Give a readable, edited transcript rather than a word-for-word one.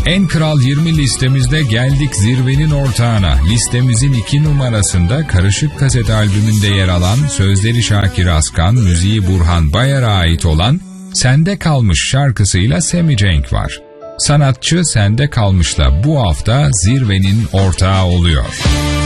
En Kral 20 listemizde geldik zirvenin ortağına. Listemizin 2 numarasında Karışık Kaset albümünde yer alan, sözleri Şakir Askan, müziği Burhan Bayar'a ait olan Sende Kalmış şarkısıyla Semi Cenk var. Sanatçı Sende Kalmış'la bu hafta zirvenin ortağı oluyor.